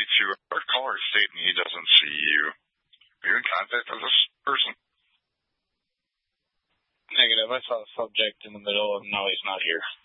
to our caller stating he doesn't see you. Are you in contact with this person? Negative. I saw a subject in the middle of no, he's not here.